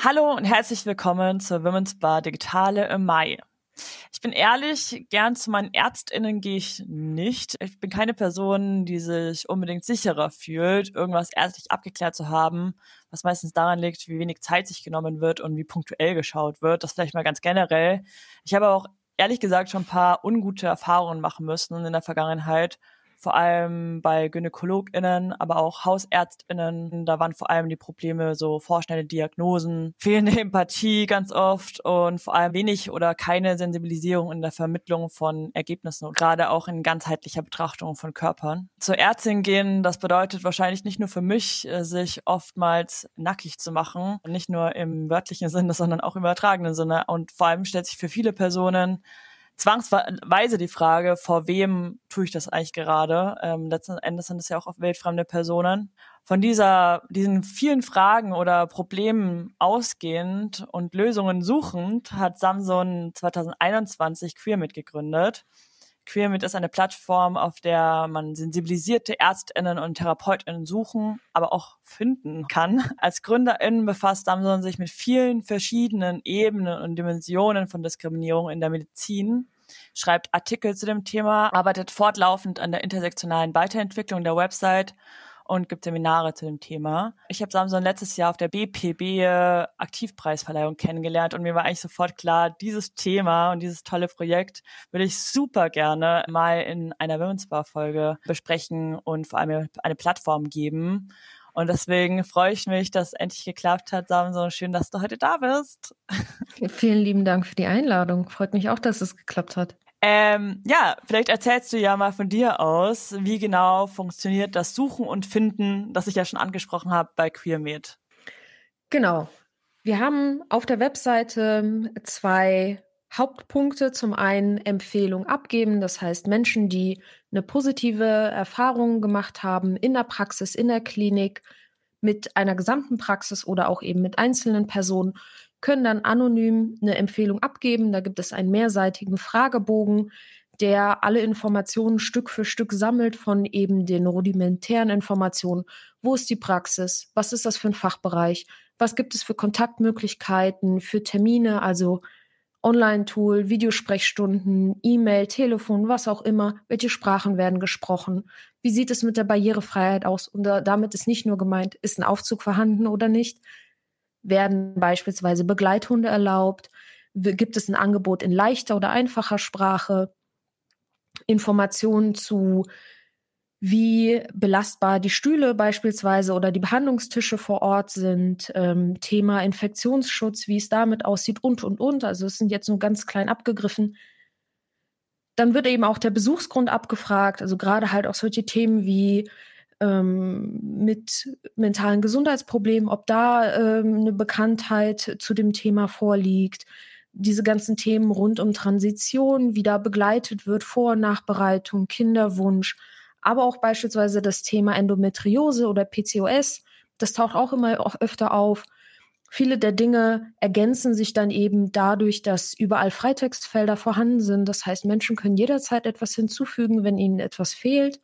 Hallo und herzlich willkommen zur Women's Bar Digitale im Mai. Ich bin ehrlich, gern zu meinen ÄrztInnen gehe ich nicht. Ich bin keine Person, die sich unbedingt sicherer fühlt, irgendwas ärztlich abgeklärt zu haben, was meistens daran liegt, wie wenig Zeit sich genommen wird und wie punktuell geschaut wird. Das vielleicht mal ganz generell. Ich habe auch ehrlich gesagt schon ein paar ungute Erfahrungen machen müssen in der Vergangenheit. Vor allem bei GynäkologInnen, aber auch HausärztInnen. Da waren vor allem die Probleme so vorschnelle Diagnosen, fehlende Empathie ganz oft und vor allem wenig oder keine Sensibilisierung in der Vermittlung von Ergebnissen und gerade auch in ganzheitlicher Betrachtung von Körpern. Zur Ärztin gehen, das bedeutet wahrscheinlich nicht nur für mich, sich oftmals nackig zu machen. Nicht nur im wörtlichen Sinne, sondern auch im übertragenen Sinne. Und vor allem stellt sich für viele Personen zwangsweise die Frage, vor wem tue ich das eigentlich gerade? Letzten Endes sind es ja auch oft wildfremde Personen. Von diesen vielen Fragen oder Problemen ausgehend und Lösungen suchend hat Samson 2021 QueerMit gegründet. QueerMit ist eine Plattform, auf der man sensibilisierte ÄrztInnen und TherapeutInnen suchen, aber auch finden kann. Als GründerInnen befasst Samson sich mit vielen verschiedenen Ebenen und Dimensionen von Diskriminierung in der Medizin, schreibt Artikel zu dem Thema, arbeitet fortlaufend an der intersektionalen Weiterentwicklung der Website und gibt Seminare zu dem Thema. Ich habe Samson letztes Jahr auf der BPB Aktivpreisverleihung kennengelernt und mir war eigentlich sofort klar, dieses Thema und dieses tolle Projekt würde ich super gerne mal in einer Women's Bar Folge besprechen und vor allem eine Plattform geben. Und deswegen freue ich mich, dass es endlich geklappt hat, Samson. Schön, dass du heute da bist. Vielen lieben Dank für die Einladung. Freut mich auch, dass es geklappt hat. Vielleicht erzählst du ja mal von dir aus, wie genau funktioniert das Suchen und Finden, das ich ja schon angesprochen habe bei QueerMed. Genau. Wir haben auf der Webseite 2 Hauptpunkte. Zum einen Empfehlung abgeben, das heißt Menschen, die eine positive Erfahrung gemacht haben in der Praxis, in der Klinik, mit einer gesamten Praxis oder auch eben mit einzelnen Personen, können dann anonym eine Empfehlung abgeben. Da gibt es einen mehrseitigen Fragebogen, der alle Informationen Stück für Stück sammelt von eben den rudimentären Informationen. Wo ist die Praxis? Was ist das für ein Fachbereich? Was gibt es für Kontaktmöglichkeiten, für Termine, also Online-Tool, Videosprechstunden, E-Mail, Telefon, was auch immer, welche Sprachen werden gesprochen, wie sieht es mit der Barrierefreiheit aus? Und damit ist nicht nur gemeint, ist ein Aufzug vorhanden oder nicht, werden beispielsweise Begleithunde erlaubt, gibt es ein Angebot in leichter oder einfacher Sprache, Informationen zu wie belastbar die Stühle beispielsweise oder die Behandlungstische vor Ort sind, Thema Infektionsschutz, wie es damit aussieht und. Also es sind jetzt nur ganz klein abgegriffen. Dann wird eben auch der Besuchsgrund abgefragt, also gerade halt auch solche Themen wie mit mentalen Gesundheitsproblemen, ob da eine Bekanntheit zu dem Thema vorliegt. Diese ganzen Themen rund um Transition, wie da begleitet wird, Vor- und Nachbereitung, Kinderwunsch, aber auch beispielsweise das Thema Endometriose oder PCOS. Das taucht auch immer öfter auf. Viele der Dinge ergänzen sich dann eben dadurch, dass überall Freitextfelder vorhanden sind. Das heißt, Menschen können jederzeit etwas hinzufügen, wenn ihnen etwas fehlt.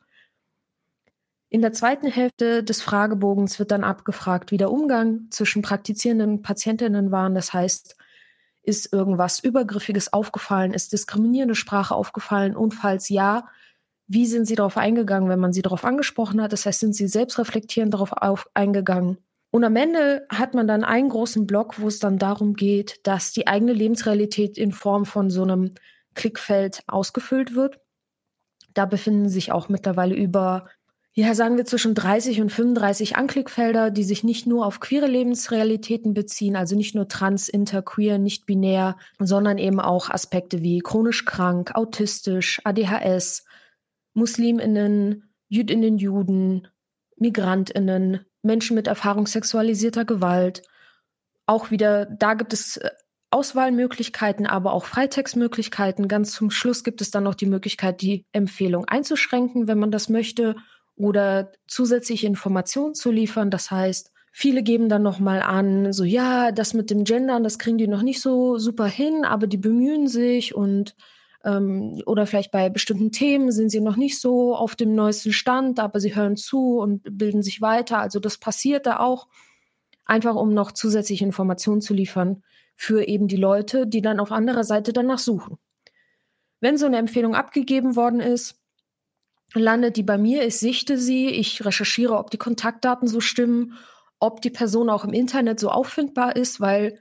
In der zweiten Hälfte des Fragebogens wird dann abgefragt, wie der Umgang zwischen praktizierenden Patientinnen war. Das heißt, ist irgendwas Übergriffiges aufgefallen? Ist diskriminierende Sprache aufgefallen? Und falls ja, wie sind Sie darauf eingegangen, wenn man Sie darauf angesprochen hat? Das heißt, sind Sie selbstreflektierend darauf eingegangen? Und am Ende hat man dann einen großen Block, wo es dann darum geht, dass die eigene Lebensrealität in Form von so einem Klickfeld ausgefüllt wird. Da befinden sich auch mittlerweile sagen wir zwischen 30 und 35 Anklickfelder, die sich nicht nur auf queere Lebensrealitäten beziehen, also nicht nur trans, inter, queer, nicht binär, sondern eben auch Aspekte wie chronisch krank, autistisch, ADHS, MuslimInnen, JüdInnen, Juden, MigrantInnen, Menschen mit Erfahrung sexualisierter Gewalt. Auch wieder, da gibt es Auswahlmöglichkeiten, aber auch Freitextmöglichkeiten. Ganz zum Schluss gibt es dann noch die Möglichkeit, die Empfehlung einzuschränken, wenn man das möchte, oder zusätzliche Informationen zu liefern. Das heißt, viele geben dann nochmal an, so ja, das mit dem Gendern, das kriegen die noch nicht so super hin, aber die bemühen sich und oder vielleicht bei bestimmten Themen sind sie noch nicht so auf dem neuesten Stand, aber sie hören zu und bilden sich weiter. Also das passiert da auch. einfach um noch zusätzliche Informationen zu liefern für eben die Leute, die dann auf anderer Seite danach suchen. Wenn so eine Empfehlung abgegeben worden ist, landet die bei mir, ich sichte sie, ich recherchiere, ob die Kontaktdaten so stimmen, ob die Person auch im Internet so auffindbar ist, weil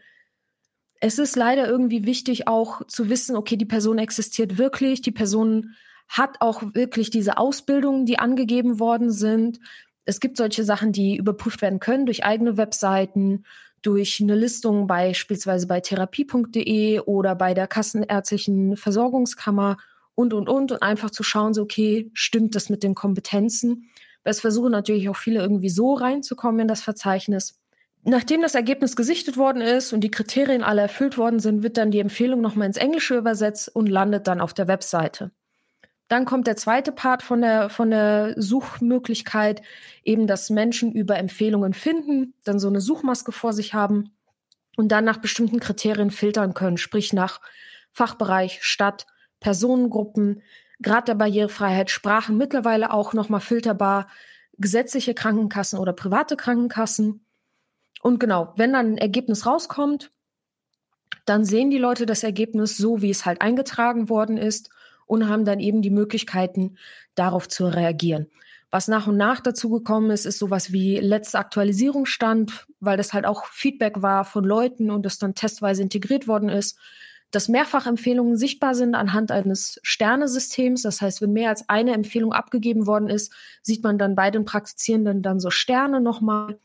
es ist leider irgendwie wichtig auch zu wissen, okay, die Person existiert wirklich, die Person hat auch wirklich diese Ausbildungen, die angegeben worden sind. Es gibt solche Sachen, die überprüft werden können durch eigene Webseiten, durch eine Listung beispielsweise bei therapie.de oder bei der Kassenärztlichen Versorgungskammer und einfach zu schauen, so okay, stimmt das mit den Kompetenzen? Weil es versuchen natürlich auch viele irgendwie so reinzukommen in das Verzeichnis. Nachdem das Ergebnis gesichtet worden ist und die Kriterien alle erfüllt worden sind, wird dann die Empfehlung nochmal ins Englische übersetzt und landet dann auf der Webseite. Dann kommt der zweite Part von der Suchmöglichkeit, eben, dass Menschen über Empfehlungen finden, dann so eine Suchmaske vor sich haben und dann nach bestimmten Kriterien filtern können, sprich nach Fachbereich, Stadt, Personengruppen, Grad der Barrierefreiheit, Sprachen, mittlerweile auch nochmal filterbar, gesetzliche Krankenkassen oder private Krankenkassen. Und genau, wenn dann ein Ergebnis rauskommt, dann sehen die Leute das Ergebnis so, wie es halt eingetragen worden ist und haben dann eben die Möglichkeiten, darauf zu reagieren. Was nach und nach dazu gekommen ist, ist sowas wie letzter Aktualisierungsstand, weil das halt auch Feedback war von Leuten und das dann testweise integriert worden ist, dass Mehrfachempfehlungen sichtbar sind anhand eines Sternesystems. Das heißt, wenn mehr als eine Empfehlung abgegeben worden ist, sieht man dann bei den Praktizierenden dann so Sterne nochmal.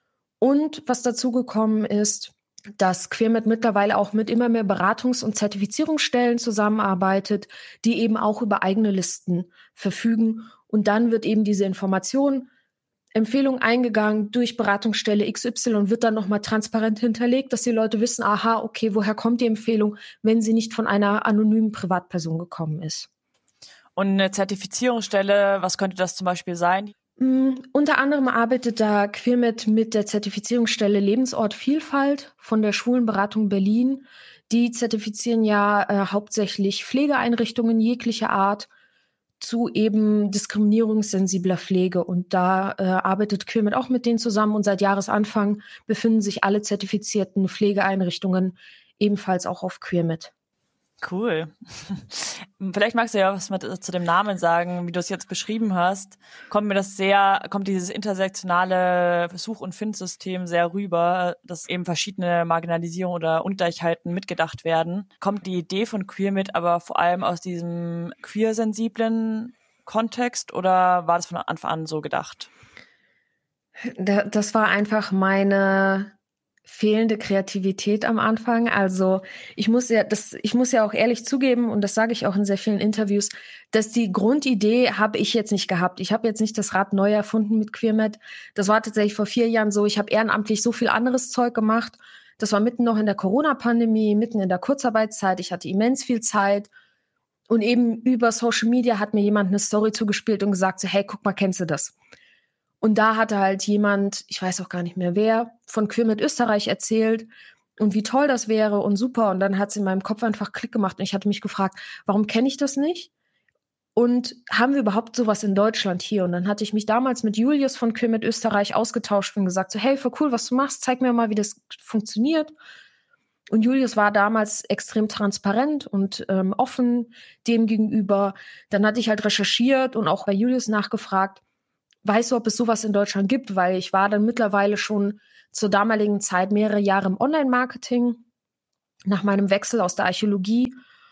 Und was dazu gekommen ist, dass Queermed mittlerweile auch mit immer mehr Beratungs- und Zertifizierungsstellen zusammenarbeitet, die eben auch über eigene Listen verfügen. Und dann wird eben diese Information, Empfehlung eingegangen durch Beratungsstelle XY und wird dann nochmal transparent hinterlegt, dass die Leute wissen, aha, okay, woher kommt die Empfehlung, wenn sie nicht von einer anonymen Privatperson gekommen ist. Und eine Zertifizierungsstelle, was könnte das zum Beispiel sein? Unter anderem arbeitet da Queermed mit der Zertifizierungsstelle Lebensort Vielfalt von der Schwulenberatung Berlin. Die zertifizieren ja hauptsächlich Pflegeeinrichtungen jeglicher Art zu eben diskriminierungssensibler Pflege. Und da arbeitet Queermed auch mit denen zusammen. Und seit Jahresanfang befinden sich alle zertifizierten Pflegeeinrichtungen ebenfalls auch auf Queermed. Cool. Vielleicht magst du ja was zu dem Namen sagen, wie du es jetzt beschrieben hast. Kommt dieses intersektionale Such- und Findsystem sehr rüber, dass eben verschiedene Marginalisierungen oder Ungleichheiten mitgedacht werden. Kommt die Idee von Queermed aber vor allem aus diesem queersensiblen Kontext oder war das von Anfang an so gedacht? Das war einfach meine fehlende Kreativität am Anfang. Also ich muss ja auch ehrlich zugeben, und das sage ich auch in sehr vielen Interviews, dass die Grundidee habe ich jetzt nicht gehabt. Ich habe jetzt nicht das Rad neu erfunden mit Queermed. Das war tatsächlich vor 4 Jahren so. Ich habe ehrenamtlich so viel anderes Zeug gemacht. Das war mitten noch in der Corona-Pandemie, mitten in der Kurzarbeitszeit. Ich hatte immens viel Zeit. Und eben über Social Media hat mir jemand eine Story zugespielt und gesagt so, hey, guck mal, kennst du das? Und da hatte halt jemand, ich weiß auch gar nicht mehr wer, von Queermed Österreich erzählt und wie toll das wäre und super. Und dann hat es in meinem Kopf einfach Klick gemacht und ich hatte mich gefragt, warum kenne ich das nicht? Und haben wir überhaupt sowas in Deutschland hier? Und dann hatte ich mich damals mit Julius von Queermed Österreich ausgetauscht und gesagt so, hey, voll cool, was du machst, zeig mir mal, wie das funktioniert. Und Julius war damals extrem transparent und offen dem gegenüber. Dann hatte ich halt recherchiert und auch bei Julius nachgefragt, weißt du, ob es sowas in Deutschland gibt, weil ich war dann mittlerweile schon zur damaligen Zeit mehrere Jahre im Online-Marketing nach meinem Wechsel aus der Archäologie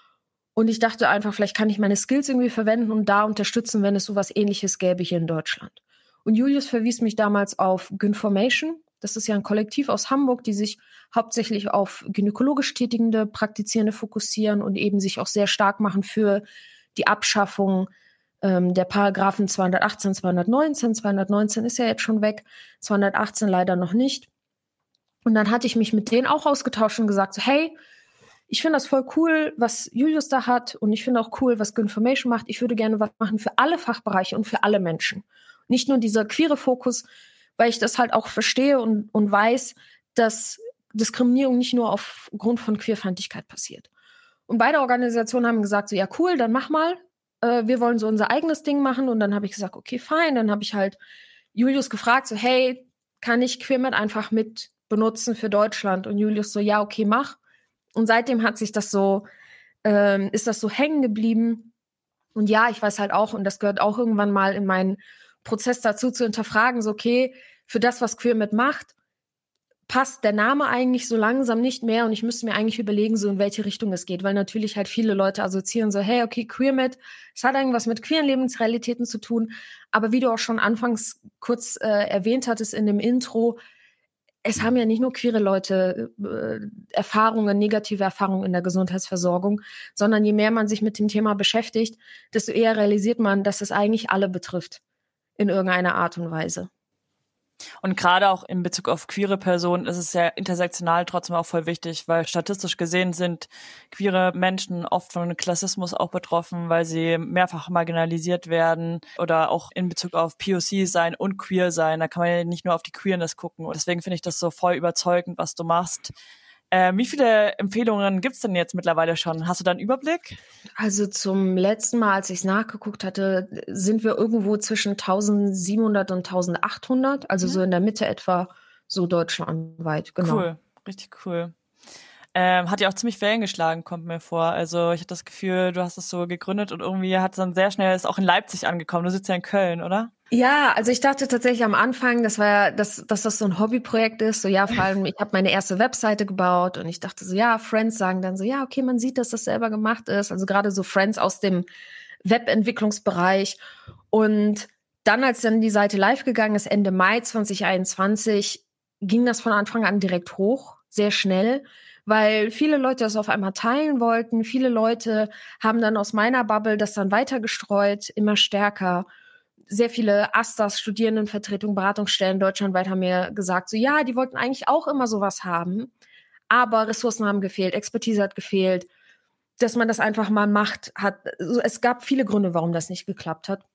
und ich dachte einfach, vielleicht kann ich meine Skills irgendwie verwenden und da unterstützen, wenn es sowas Ähnliches gäbe hier in Deutschland. Und Julius verwies mich damals auf Gynformation. Das ist ja ein Kollektiv aus Hamburg, die sich hauptsächlich auf gynäkologisch tätigende Praktizierende fokussieren und eben sich auch sehr stark machen für die Abschaffung der Paragraphen 218, 219. 219 ist ja jetzt schon weg, 218 leider noch nicht. Und dann hatte ich mich mit denen auch ausgetauscht und gesagt so, hey, ich finde das voll cool, was Julius da hat und ich finde auch cool, was Gynformation macht. Ich würde gerne was machen für alle Fachbereiche und für alle Menschen. Nicht nur dieser queere Fokus, weil ich das halt auch verstehe und weiß, dass Diskriminierung nicht nur aufgrund von Queerfeindlichkeit passiert. Und beide Organisationen haben gesagt so, ja cool, dann mach mal. Wir wollen so unser eigenes Ding machen. Und dann habe ich gesagt, okay, fein. Dann habe ich halt Julius gefragt, so, hey, kann ich Queermed einfach mit benutzen für Deutschland. Und Julius so, ja, okay, mach. Und seitdem hat sich das so, ist das so hängen geblieben. Und ja, ich weiß halt auch, und das gehört auch irgendwann mal in meinen Prozess dazu, zu hinterfragen, so, okay, für das, was Queermed macht, passt der Name eigentlich so langsam nicht mehr, und ich müsste mir eigentlich überlegen, so in welche Richtung es geht, weil natürlich halt viele Leute assoziieren so, hey, okay, Queermed, es hat irgendwas mit queeren Lebensrealitäten zu tun, aber wie du auch schon anfangs kurz erwähnt hattest in dem Intro, es haben ja nicht nur queere Leute Erfahrungen, negative Erfahrungen in der Gesundheitsversorgung, sondern je mehr man sich mit dem Thema beschäftigt, desto eher realisiert man, dass es eigentlich alle betrifft, in irgendeiner Art und Weise. Und gerade auch in Bezug auf queere Personen ist es ja intersektional trotzdem auch voll wichtig, weil statistisch gesehen sind queere Menschen oft von Klassismus auch betroffen, weil sie mehrfach marginalisiert werden, oder auch in Bezug auf POC sein und queer sein. Da kann man ja nicht nur auf die Queerness gucken. Und deswegen finde ich das so voll überzeugend, was du machst. Wie viele Empfehlungen gibt's denn jetzt mittlerweile schon? Hast du da einen Überblick? Also zum letzten Mal, als ich es nachgeguckt hatte, sind wir irgendwo zwischen 1700 und 1800, also so in der Mitte etwa, so deutschlandweit, genau. Cool, richtig cool. Hat ja auch ziemlich Wellen geschlagen, kommt mir vor. Also ich hatte das Gefühl, du hast es so gegründet und irgendwie hat es dann sehr schnell, ist auch in Leipzig angekommen. Du sitzt ja in Köln, oder? Ja, also ich dachte tatsächlich am Anfang, dass das so ein Hobbyprojekt ist. So, ja, vor allem, ich habe meine erste Webseite gebaut und ich dachte so, ja, Friends sagen dann so, ja, okay, man sieht, dass das selber gemacht ist. Also gerade so Friends aus dem Webentwicklungsbereich. Und dann, als dann die Seite live gegangen ist, Ende Mai 2021, ging das von Anfang an direkt hoch, sehr schnell, weil viele Leute das auf einmal teilen wollten. Viele Leute haben dann aus meiner Bubble das dann weiter gestreut, immer stärker. Sehr viele AStAs, Studierendenvertretung, Beratungsstellen deutschlandweit haben mir gesagt, so ja, die wollten eigentlich auch immer sowas haben, aber Ressourcen haben gefehlt, Expertise hat gefehlt, dass man das einfach mal macht, also es gab viele Gründe, warum das nicht geklappt hat.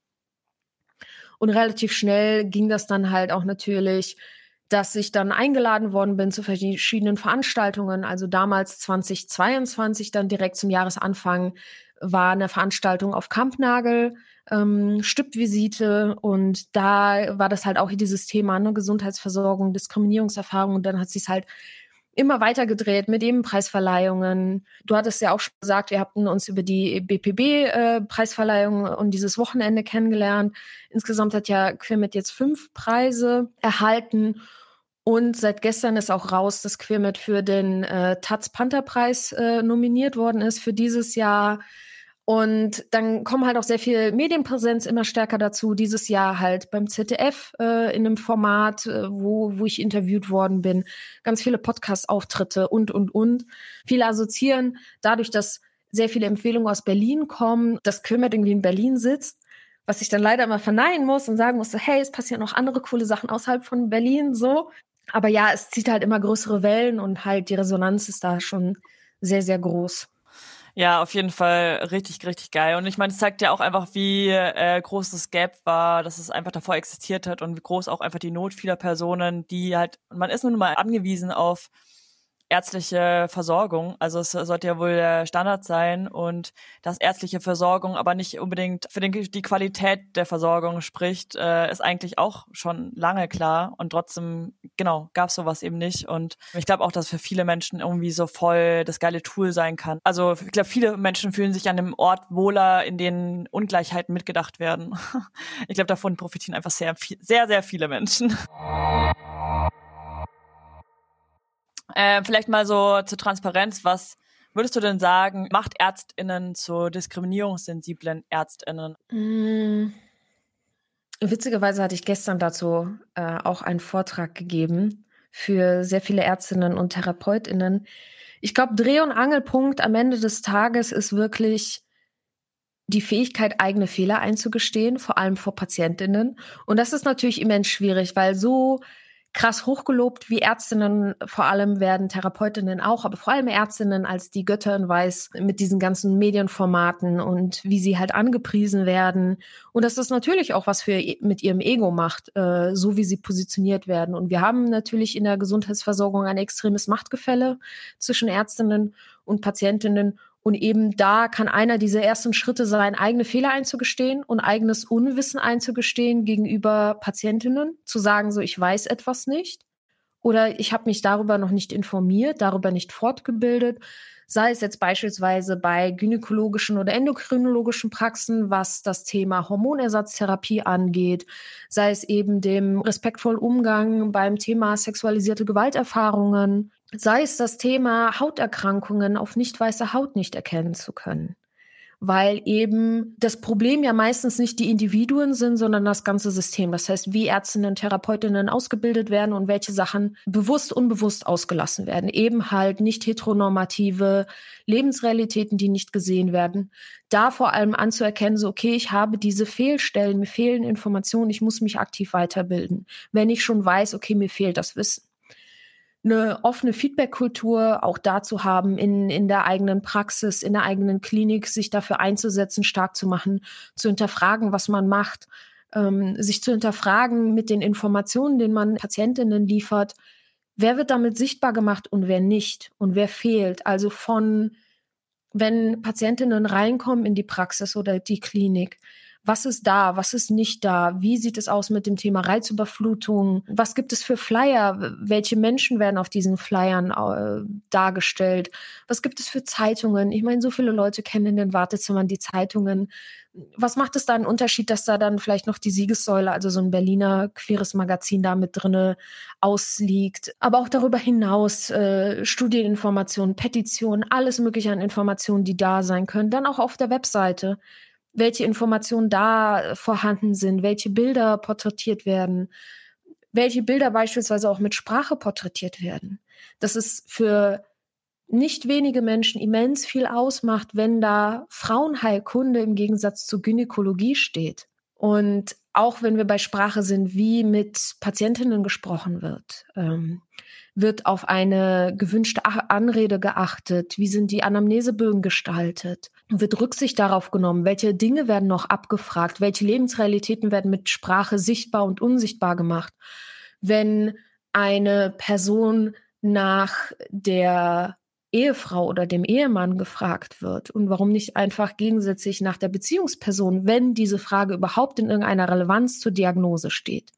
Und relativ schnell ging das dann halt auch natürlich, dass ich dann eingeladen worden bin zu verschiedenen Veranstaltungen. Also damals 2022, dann direkt zum Jahresanfang, war eine Veranstaltung auf Kampnagel, Stippvisite, und da war das halt auch dieses Thema, ne, Gesundheitsversorgung, Diskriminierungserfahrung, und dann hat sich halt immer weiter gedreht mit eben Preisverleihungen. Du hattest ja auch schon gesagt, wir hatten uns über die BPB-Preisverleihung und dieses Wochenende kennengelernt. Insgesamt hat ja Queermed jetzt 5 Preise erhalten. Und seit gestern ist auch raus, dass Queermed für den Taz-Panther-Preis nominiert worden ist für dieses Jahr. Und dann kommen halt auch sehr viel Medienpräsenz immer stärker dazu. Dieses Jahr halt beim ZDF in einem Format, wo ich interviewt worden bin. Ganz viele Podcast-Auftritte und. Viele assoziieren dadurch, dass sehr viele Empfehlungen aus Berlin kommen, dass Queermed irgendwie in Berlin sitzt, was ich dann leider immer verneinen muss und sagen muss, so, hey, es passieren noch andere coole Sachen außerhalb von Berlin, so. Aber ja, es zieht halt immer größere Wellen und halt die Resonanz ist da schon sehr, sehr groß. Ja, auf jeden Fall richtig, richtig geil. Und ich meine, es zeigt ja auch einfach, wie groß das Gap war, dass es einfach davor existiert hat, und wie groß auch einfach die Not vieler Personen, die halt, man ist nun mal angewiesen auf ärztliche Versorgung. Also es sollte ja wohl der Standard sein, und dass ärztliche Versorgung aber nicht unbedingt für die Qualität der Versorgung spricht, ist eigentlich auch schon lange klar, und trotzdem, genau, gab es sowas eben nicht. Und ich glaube auch, dass für viele Menschen irgendwie so voll das geile Tool sein kann. Also ich glaube, viele Menschen fühlen sich an einem Ort wohler, in dem Ungleichheiten mitgedacht werden. Ich glaube, davon profitieren einfach sehr, sehr viele Menschen. Vielleicht mal so zur Transparenz, was würdest du denn sagen, macht ÄrztInnen zu diskriminierungssensiblen ÄrztInnen? Witzigerweise hatte ich gestern dazu auch einen Vortrag gegeben für sehr viele Ärztinnen und TherapeutInnen. Ich glaube, Dreh- und Angelpunkt am Ende des Tages ist wirklich die Fähigkeit, eigene Fehler einzugestehen, vor allem vor PatientInnen. Und das ist natürlich immens schwierig, weil so krass hochgelobt wie Ärztinnen vor allem werden Therapeutinnen auch, aber vor allem Ärztinnen als die Götter in Weiß mit diesen ganzen Medienformaten und wie sie halt angepriesen werden. Und dass das natürlich auch was mit ihrem Ego macht, so wie sie positioniert werden. Und wir haben natürlich in der Gesundheitsversorgung ein extremes Machtgefälle zwischen Ärztinnen und Patientinnen. Und eben da kann einer dieser ersten Schritte sein, eigene Fehler einzugestehen und eigenes Unwissen einzugestehen gegenüber Patientinnen, zu sagen, so, ich weiß etwas nicht. oder ich habe mich darüber noch nicht informiert, darüber nicht fortgebildet, sei es jetzt beispielsweise bei gynäkologischen oder endokrinologischen Praxen, was das Thema Hormonersatztherapie angeht, sei es eben dem respektvollen Umgang beim Thema sexualisierte Gewalterfahrungen, sei es das Thema Hauterkrankungen auf nicht weißer Haut nicht erkennen zu können. Weil eben das Problem ja meistens nicht die Individuen sind, sondern das ganze System. Das heißt, wie Ärztinnen, Therapeutinnen ausgebildet werden und welche Sachen bewusst, unbewusst ausgelassen werden. Eben halt nicht heteronormative Lebensrealitäten, die nicht gesehen werden. Da vor allem anzuerkennen, so okay, ich habe diese Fehlstellen, mir fehlen Informationen, ich muss mich aktiv weiterbilden. Wenn ich schon weiß, okay, mir fehlt das Wissen. Eine offene Feedback-Kultur auch dazu haben, in der eigenen Praxis, in der eigenen Klinik, sich dafür einzusetzen, stark zu machen, zu hinterfragen, was man macht, sich zu hinterfragen mit den Informationen, denen man Patientinnen liefert. Wer wird damit sichtbar gemacht und wer nicht und wer fehlt? Also wenn Patientinnen reinkommen in die Praxis oder die Klinik, was ist da, was ist nicht da? Wie sieht es aus mit dem Thema Reizüberflutung? Was gibt es für Flyer? Welche Menschen werden auf diesen Flyern dargestellt? Was gibt es für Zeitungen? Ich meine, so viele Leute kennen in den Wartezimmern die Zeitungen. Was macht es da einen Unterschied, dass da dann vielleicht noch die Siegessäule, also so ein Berliner queeres Magazin da mit drinne ausliegt? Aber auch darüber hinaus Studieninformationen, Petitionen, alles mögliche an Informationen, die da sein können. Dann auch auf der Webseite, welche Informationen da vorhanden sind, welche Bilder porträtiert werden, welche Bilder beispielsweise auch mit Sprache porträtiert werden. Das ist für nicht wenige Menschen immens viel ausmacht, wenn da Frauenheilkunde im Gegensatz zur Gynäkologie steht. Und auch wenn wir bei Sprache sind, wie mit Patientinnen gesprochen wird, wird auf eine gewünschte Anrede geachtet, wie sind die Anamnesebögen gestaltet, wird Rücksicht darauf genommen, welche Dinge werden noch abgefragt, welche Lebensrealitäten werden mit Sprache sichtbar und unsichtbar gemacht. Wenn eine Person nach der Ehefrau oder dem Ehemann gefragt wird und warum nicht einfach gegensätzlich nach der Beziehungsperson, wenn diese Frage überhaupt in irgendeiner Relevanz zur Diagnose steht.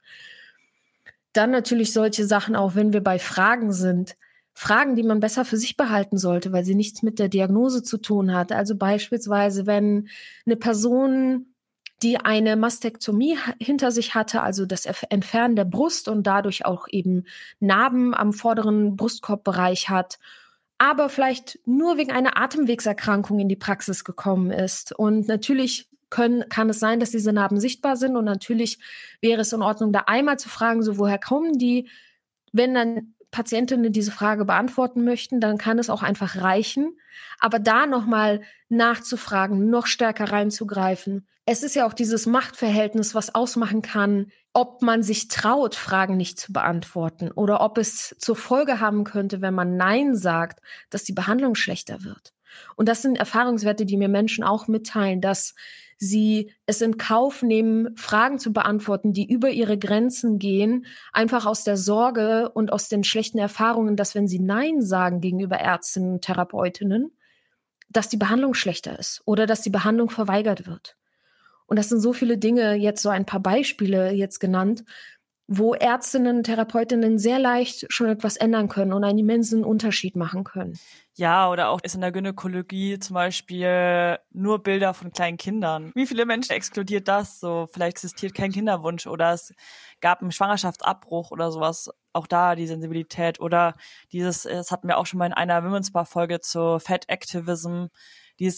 Dann natürlich solche Sachen auch, wenn wir bei Fragen sind, Fragen, die man besser für sich behalten sollte, weil sie nichts mit der Diagnose zu tun hat. Also beispielsweise, wenn eine Person, die eine Mastektomie hinter sich hatte, also das Entfernen der Brust und dadurch auch eben Narben am vorderen Brustkorbbereich hat, aber vielleicht nur wegen einer Atemwegserkrankung in die Praxis gekommen ist. Und natürlich kann es sein, dass diese Narben sichtbar sind. Und natürlich wäre es in Ordnung, da einmal zu fragen, so woher kommen die? Wenn dann Patientinnen diese Frage beantworten möchten, dann kann es auch einfach reichen. Aber da nochmal nachzufragen, noch stärker reinzugreifen. Es ist ja auch dieses Machtverhältnis, was ausmachen kann, ob man sich traut, Fragen nicht zu beantworten oder ob es zur Folge haben könnte, wenn man Nein sagt, dass die Behandlung schlechter wird. Und das sind Erfahrungswerte, die mir Menschen auch mitteilen, dass sie es in Kauf nehmen, Fragen zu beantworten, die über ihre Grenzen gehen, einfach aus der Sorge und aus den schlechten Erfahrungen, dass wenn sie Nein sagen gegenüber Ärztinnen und Therapeutinnen, dass die Behandlung schlechter ist oder dass die Behandlung verweigert wird. Und das sind so viele Dinge, jetzt so ein paar Beispiele jetzt genannt, wo Ärztinnen und Therapeutinnen sehr leicht schon etwas ändern können und einen immensen Unterschied machen können. Ja, oder auch ist in der Gynäkologie zum Beispiel nur Bilder von kleinen Kindern. Wie viele Menschen exkludiert das? So, vielleicht existiert kein Kinderwunsch oder es gab einen Schwangerschaftsabbruch oder sowas. Auch da die Sensibilität oder das hatten wir auch schon mal in einer Women's Bar Folge zu Fat Activism,